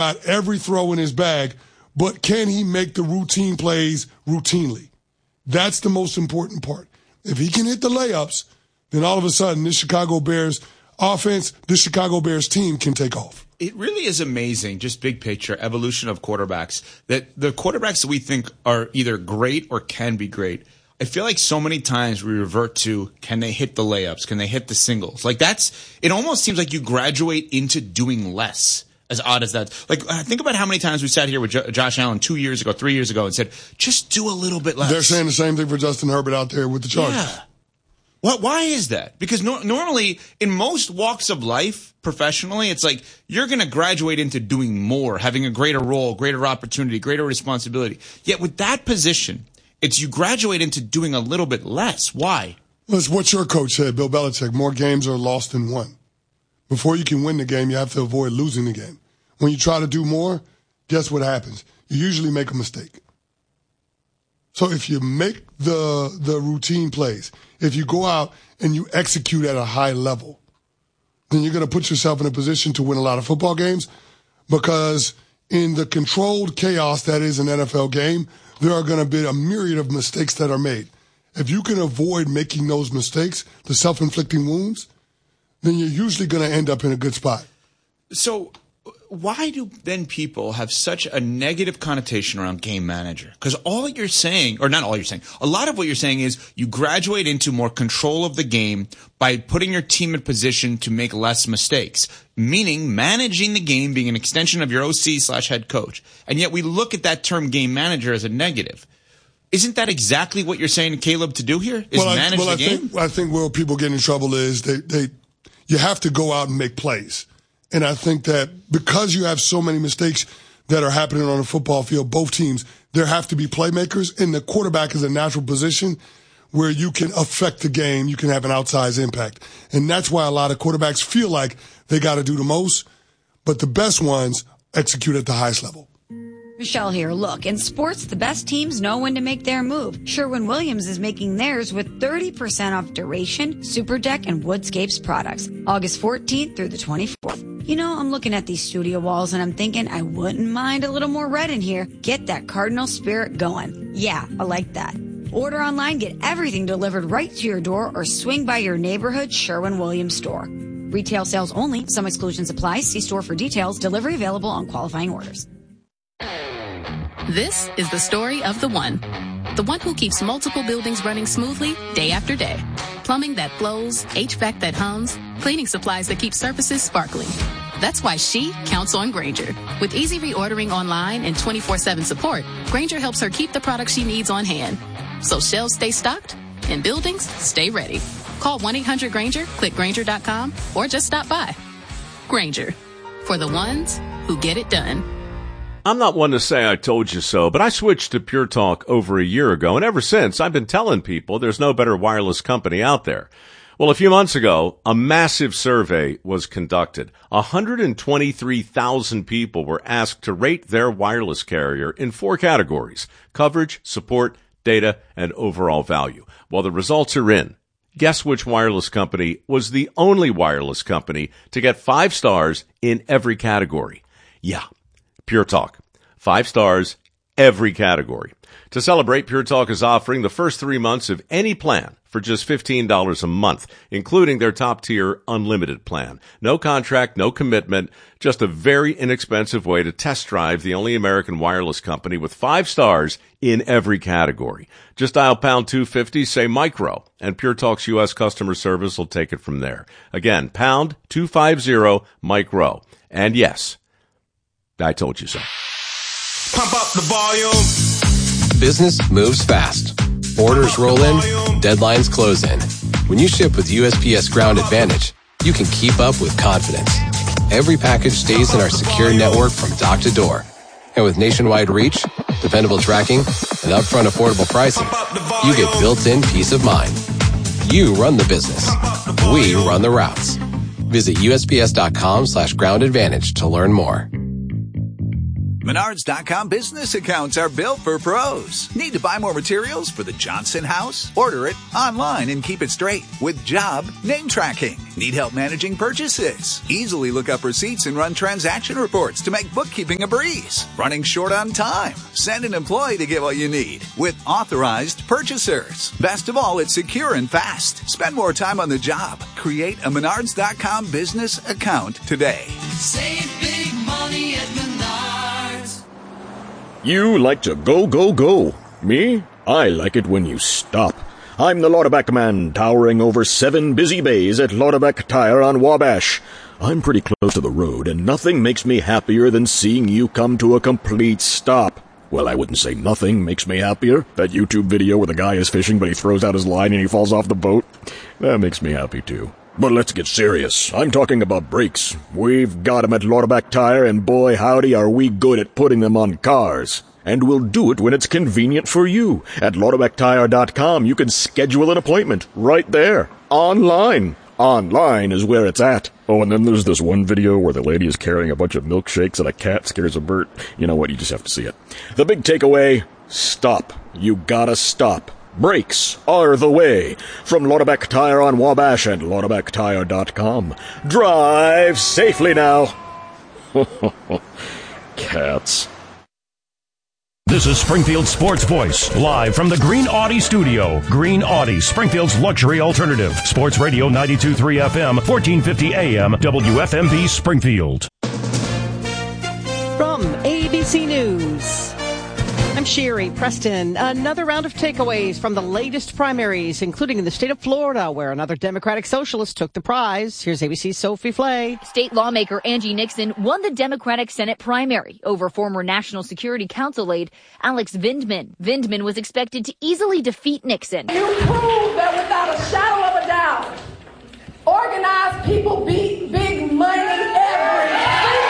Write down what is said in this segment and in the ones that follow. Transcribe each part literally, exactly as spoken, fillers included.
got every throw in his bag, but can he make the routine plays routinely? That's the most important part. If he can hit the layups, then all of a sudden this Chicago Bears offense, this Chicago Bears team can take off. It really is amazing, just big picture, evolution of quarterbacks, that the quarterbacks that we think are either great or can be great, I feel like so many times we revert to, can they hit the layups? Can they hit the singles? Like that's, it almost seems like you graduate into doing less, as odd as that. Like, think about how many times we sat here with Jo- Josh Allen two years ago, three years ago and said, just do a little bit less. They're saying the same thing for Justin Herbert out there with the Chargers. Yeah. What? Why is that? Because no, normally in most walks of life, professionally, it's like you're going to graduate into doing more, having a greater role, greater opportunity, greater responsibility. Yet with that position, it's you graduate into doing a little bit less. Why? Well, it's what your coach said, Bill Belichick. More games are lost than won. Before you can win the game, you have to avoid losing the game. When you try to do more, guess what happens? You usually make a mistake. So if you make the the routine plays, if you go out and you execute at a high level, then you're going to put yourself in a position to win a lot of football games, because in the controlled chaos that is an N F L game, there are going to be a myriad of mistakes that are made. If you can avoid making those mistakes, the self-inflicting wounds, then you're usually going to end up in a good spot. So why do then people have such a negative connotation around game manager? Because all you're saying, or not all you're saying, a lot of what you're saying is you graduate into more control of the game by putting your team in position to make less mistakes, meaning managing the game being an extension of your O C slash head coach. And yet we look at that term game manager as a negative. Isn't that exactly what you're saying to Caleb to do here? Is well, manage I, well, the I game? Think, I think where people get in trouble is they, they you have to go out and make plays. And I think that because you have so many mistakes that are happening on the football field, both teams, there have to be playmakers, and the quarterback is a natural position where you can affect the game, you can have an outsized impact. And that's why a lot of quarterbacks feel like they got to do the most, but the best ones execute at the highest level. Michelle here. Look, in sports, the best teams know when to make their move. Sherwin-Williams is making theirs with thirty percent off Duration, Super Deck, and Woodscapes products. August fourteenth through the twenty-fourth. You know, I'm looking at these studio walls and I'm thinking I wouldn't mind a little more red in here. Get that Cardinal spirit going. Yeah, I like that. Order online, get everything delivered right to your door, or swing by your neighborhood Sherwin-Williams store. Retail sales only. Some exclusions apply. See store for details. Delivery available on qualifying orders. This is the story of the one. The one who keeps multiple buildings running smoothly day after day. Plumbing that flows, H V A C that hums, cleaning supplies that keep surfaces sparkling. That's why she counts on Grainger. With easy reordering online and twenty-four seven support, Grainger helps her keep the products she needs on hand. So shelves stay stocked and buildings stay ready. Call one eight hundred Grainger, click Grainger dot com, or just stop by. Grainger, for the ones who get it done. I'm not one to say I told you so, but I switched to Pure Talk over a year ago, and ever since, I've been telling people there's no better wireless company out there. Well, a few months ago, a massive survey was conducted. one hundred twenty-three thousand people were asked to rate their wireless carrier in four categories: coverage, support, data, and overall value. Well, the results are in. Guess which wireless company was the only wireless company to get five stars in every category? Yeah. Pure Talk. Five stars, every category. To celebrate, Pure Talk is offering the first three months of any plan for just fifteen dollars a month, including their top-tier unlimited plan. No contract, no commitment, just a very inexpensive way to test drive the only American wireless company with five stars in every category. Just dial pound two fifty, say micro, and Pure Talk's U S customer service will take it from there. Again, pound two fifty, micro. And yes, I told you so. Pump up the volume. Business moves fast. Orders roll in, deadlines close in. When you ship with U S P S Ground Advantage, you can keep up with confidence. Every package stays in our secure network from dock to door. And with nationwide reach, dependable tracking, and upfront affordable pricing, you get built-in peace of mind. You run the business. We run the routes. Visit U S P S dot com slash ground advantage to learn more. Menards dot com business accounts are built for pros. Need to buy more materials for the Johnson house? Order it online and keep it straight with Job Name Tracking. Need help managing purchases? Easily look up receipts and run transaction reports to make bookkeeping a breeze. Running short on time? Send an employee to get what you need with authorized purchasers. Best of all, it's secure and fast. Spend more time on the job. Create a Menards dot com business account today. Save big money at Menards. You like to go, go, go. Me? I like it when you stop. I'm the Lauterback man, towering over seven busy bays at Lauterback Tire on Wabash. I'm pretty close to the road, and nothing makes me happier than seeing you come to a complete stop. Well, I wouldn't say nothing makes me happier. That YouTube video where the guy is fishing, but he throws out his line and he falls off the boat. That makes me happy, too. But let's get serious. I'm talking about brakes. We've got 'em at Lauterback Tire, and boy, howdy, are we good at putting them on cars. And we'll do it when it's convenient for you. At Lauterback Tire dot com, you can schedule an appointment right there, online. Online is where it's at. Oh, and then there's this one video where the lady is carrying a bunch of milkshakes and a cat scares a bird. You know what? You just have to see it. The big takeaway, stop. You gotta stop. Brakes are the way. From Lauterback Tire on Wabash and Lauterback Tire dot com. Drive safely now. Cats. This is Springfield's Sports Voice, live from the Green Audi studio. Green Audi, Springfield's luxury alternative. Sports Radio ninety-two point three F M, fourteen fifty A M, W F M V Springfield. From A B C News, I'm Sherry Preston. Another round of takeaways from the latest primaries, including in the state of Florida, where another Democratic socialist took the prize. Here's A B C's Sophie Flay. State lawmaker Angie Nixon won the Democratic Senate primary over former National Security Council aide Alex Vindman. Vindman was expected to easily defeat Nixon. You prove that without a shadow of a doubt, organized people beat big money every day.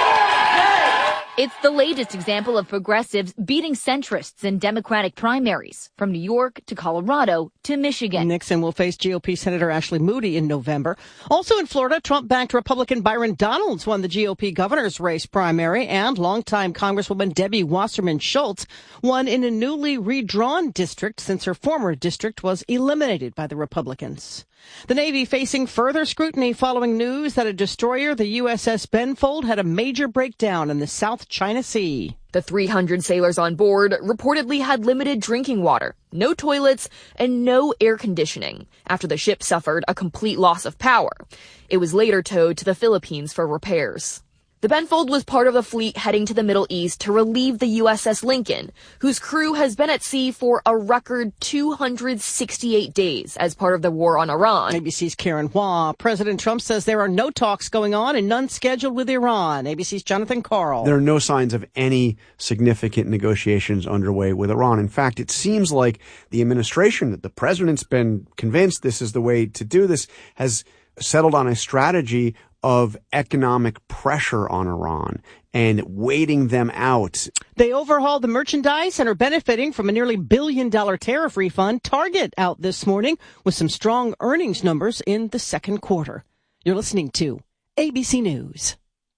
It's the latest example of progressives beating centrists in Democratic primaries, from New York to Colorado to Michigan. Nixon will face G O P Senator Ashley Moody in November. Also in Florida, Trump-backed Republican Byron Donalds won the G O P governor's race primary, and longtime Congresswoman Debbie Wasserman Schultz won in a newly redrawn district since her former district was eliminated by the Republicans. The Navy facing further scrutiny following news that a destroyer, the U S S Benfold, had a major breakdown in the South China Sea. The three hundred sailors on board reportedly had limited drinking water, no toilets, and no air conditioning after the ship suffered a complete loss of power. It was later towed to the Philippines for repairs. The Benfold was part of the fleet heading to the Middle East to relieve the U S S Lincoln, whose crew has been at sea for a record two hundred sixty-eight days as part of the war on Iran. A B C's Karen Hua. President Trump says there are no talks going on and none scheduled with Iran. A B C's Jonathan Karl. There are no signs of any significant negotiations underway with Iran. In fact, it seems like the administration, that the president's been convinced this is the way to do this, has settled on a strategy of economic pressure on Iran and waiting them out. They overhauled the merchandise and are benefiting from a nearly billion dollar tariff refund. Target out this morning with some strong earnings numbers in the second quarter. You're listening to A B C News.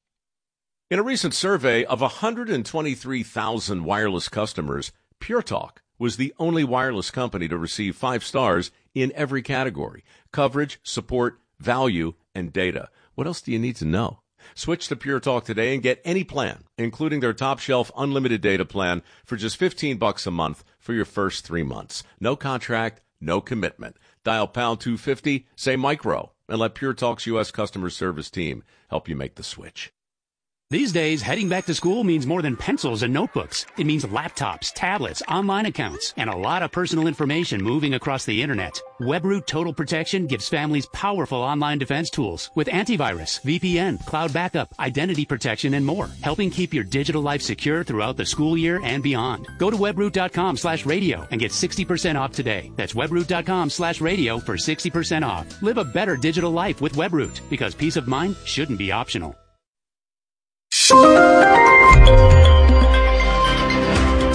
In a recent survey of one hundred twenty-three thousand wireless customers, Pure Talk was the only wireless company to receive five stars in every category: coverage, support, value, and data. What else do you need to know? Switch to Pure Talk today and get any plan, including their top shelf unlimited data plan, for just fifteen bucks a month for your first three months. No contract, no commitment. Dial pound two fifty, say micro, and let Pure Talk's U S customer service team help you make the switch. These days, heading back to school means more than pencils and notebooks. It means laptops, tablets, online accounts, and a lot of personal information moving across the internet. WebRoot Total Protection gives families powerful online defense tools with antivirus, V P N, cloud backup, identity protection, and more, helping keep your digital life secure throughout the school year and beyond. Go to webroot.com slash radio and get sixty percent off today. That's webroot.com slash radio for sixty percent off. Live a better digital life with WebRoot, because peace of mind shouldn't be optional. From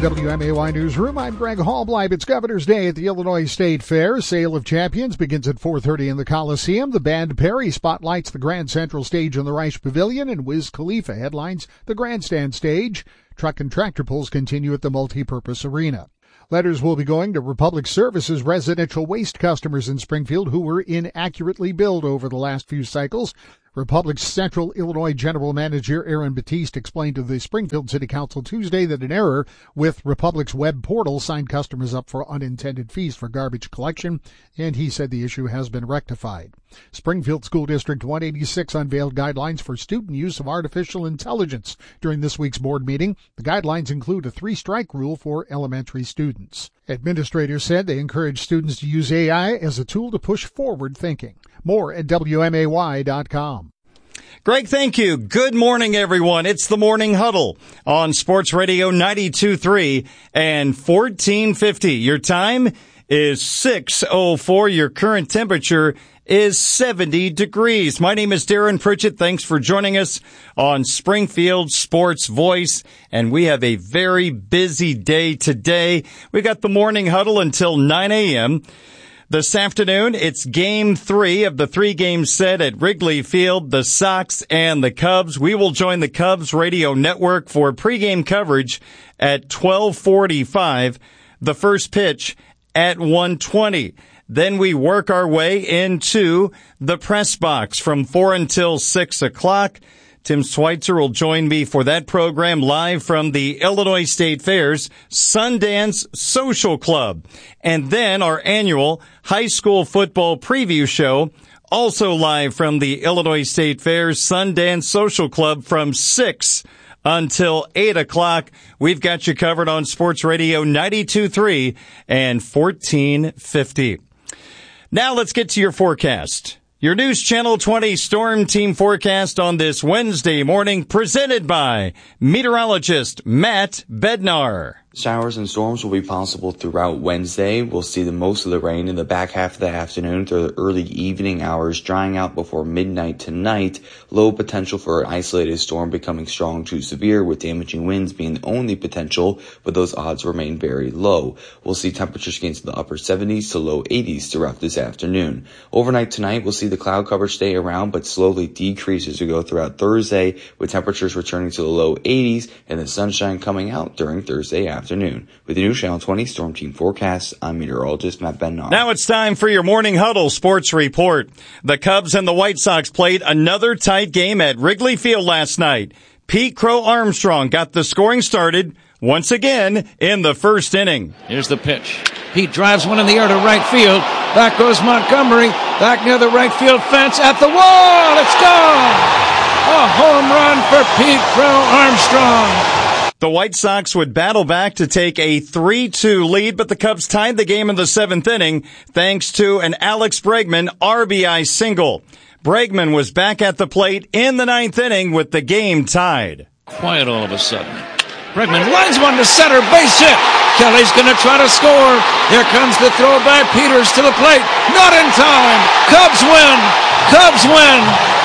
the W M A Y Newsroom. I'm Greg Hallbleib. It's Governor's Day at the Illinois State Fair. Sale of Champions begins at four thirty in the Coliseum. The band Perry spotlights the Grand Central Stage in the Reich Pavilion, and Wiz Khalifa headlines the Grandstand Stage. Truck and tractor pulls continue at the Multipurpose Arena. Letters will be going to Republic Services residential waste customers in Springfield who were inaccurately billed over the last few cycles. Republic's Central Illinois General Manager Aaron Batiste explained to the Springfield City Council Tuesday that an error with Republic's web portal signed customers up for unintended fees for garbage collection, and he said the issue has been rectified. Springfield School District one eighty-six unveiled guidelines for student use of artificial intelligence during this week's board meeting. The guidelines include a three-strike rule for elementary students. Administrators said they encourage students to use A I as a tool to push forward thinking. More at W M A Y dot com. Greg, thank you. Good morning, everyone. It's the Morning Huddle on Sports Radio ninety-two point three and fourteen fifty. Your time is six oh four. Your current temperature is seventy degrees. My name is Darren Pritchett. Thanks for joining us on Springfield Sports Voice. And we have a very busy day today. We got the Morning Huddle until nine a.m. This afternoon, it's game three of the three-game set at Wrigley Field, the Sox and the Cubs. We will join the Cubs radio network for pregame coverage at twelve forty-five, the first pitch at one twenty. Then we work our way into the press box from four until six o'clock. Tim Schweitzer will join me for that program live from the Illinois State Fair's Sundance Social Club. And then our annual high school football preview show, also live from the Illinois State Fair's Sundance Social Club from six until eight o'clock. We've got you covered on Sports Radio ninety-two point three and fourteen fifty. Now let's get to your forecast. Your News Channel twenty Storm Team forecast on this Wednesday morning, presented by meteorologist Matt Bednar. Showers and storms will be possible throughout Wednesday. We'll see the most of the rain in the back half of the afternoon through the early evening hours, drying out before midnight tonight. Low potential for an isolated storm becoming strong to severe, with damaging winds being the only potential, but those odds remain very low. We'll see temperatures gain to the upper seventies to low eighties throughout this afternoon. Overnight tonight, we'll see the cloud cover stay around, but slowly decrease as we go throughout Thursday, with temperatures returning to the low eighties and the sunshine coming out during Thursday afternoon. Afternoon. With the News Channel twenty Storm Team forecast, I'm meteorologist Matt Bednar. Now it's time for your Morning Huddle Sports Report. The Cubs and the White Sox played another tight game at Wrigley Field last night. Pete Crow Armstrong got the scoring started once again in the first inning. Here's the pitch. Pete drives one in the air to right field. Back goes Montgomery. Back near the right field fence at the wall. It's gone. A home run for Pete Crow Armstrong. The White Sox would battle back to take a three two lead, but the Cubs tied the game in the seventh inning thanks to an Alex Bregman R B I single. Bregman was back at the plate in the ninth inning with the game tied. Quiet all of a sudden. Bregman lines one to center, base hit. Kelly's going to try to score. Here comes the throw by Peters to the plate. Not in time. Cubs win. Cubs win.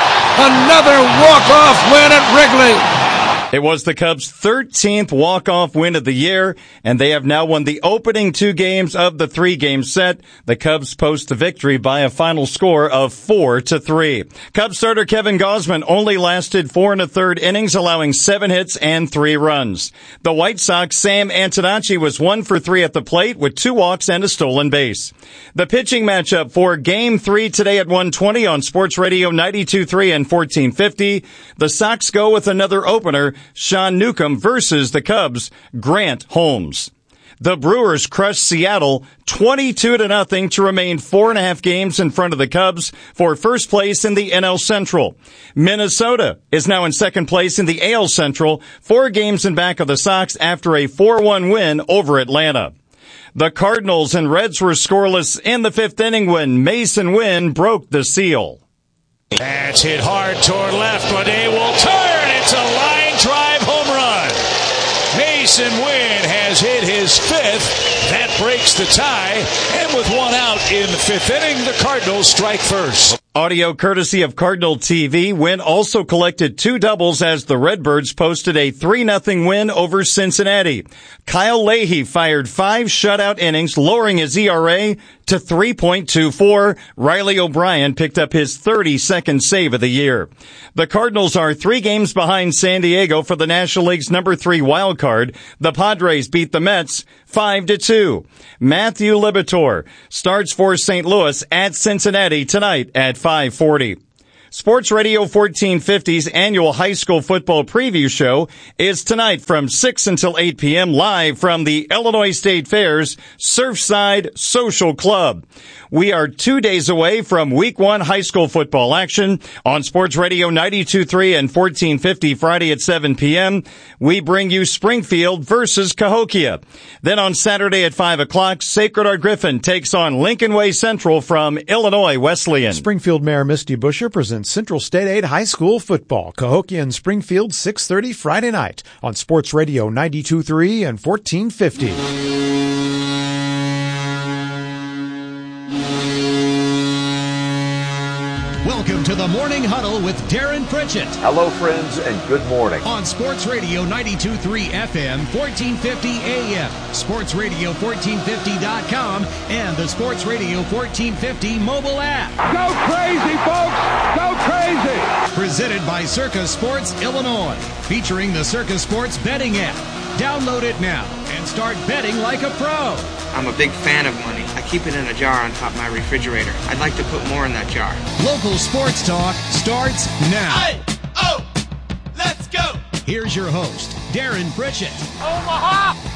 Another walk-off win at Wrigley. It was the Cubs' thirteenth walk-off win of the year, and they have now won the opening two games of the three-game set. The Cubs post the victory by a final score of four to three. Cubs starter Kevin Gausman only lasted four and a third innings, allowing seven hits and three runs. The White Sox' Sam Antonacci was one for three at the plate with two walks and a stolen base. The pitching matchup for Game three today at one twenty on Sports Radio ninety-two point three and fourteen fifty. The Sox go with another opener, Sean Newcomb versus the Cubs' Grant Holmes. The Brewers crushed Seattle twenty-two to nothing to remain four and a half games in front of the Cubs for first place in the N L Central. Minnesota is now in second place in the A L Central, four games in back of the Sox after a four one win over Atlanta. The Cardinals and Reds were scoreless in the fifth inning when Mason Wynn broke the seal. That's hit hard toward left, but they will turn. It's a line drive home run. Mason Wynn has hit his fifth. That breaks the tie. And with one out in the fifth inning, the Cardinals strike first. Audio courtesy of Cardinal T V. Wynn also collected two doubles as the Redbirds posted a three nothing win over Cincinnati. Kyle Leahy fired five shutout innings, lowering his E R A to three point two four. Riley O'Brien picked up his thirty-second save of the year. The Cardinals are three games behind San Diego for the National League's number three wild card. The Padres beat the Mets five to two. Matthew Liberatore starts for Saint Louis at Cincinnati tonight at five forty. Sports Radio fourteen fifty's annual high school football preview show is tonight from six until eight p.m. live from the Illinois State Fair's Surfside Social Club. We are two days away from week one high school football action on Sports Radio ninety-two point three and fourteen fifty Friday at seven p.m. We bring you Springfield versus Cahokia. Then on Saturday at five o'clock, Sacred Heart Griffin takes on Lincoln Way Central from Illinois Wesleyan. Springfield Mayor Misty Buscher presents Central State Aid High School football. Cahokia and Springfield, six thirty Friday night on Sports Radio ninety-two point three and fourteen fifty. Welcome to the Morning Huddle with Darren Pritchett. Hello, friends, and good morning. On Sports Radio ninety-two point three F M, fourteen fifty A M, sports radio fourteen fifty dot com, and the Sports Radio fourteen fifty mobile app. Go crazy, folks! Go crazy! Presented by Circa Sports Illinois, featuring the Circa Sports betting app. Download it now and start betting like a pro. I'm a big fan of money. I keep it in a jar on top of my refrigerator. I'd like to put more in that jar. Local sports talk starts now. Hey, oh, let's go. Here's your host, Darren Pritchett. Omaha!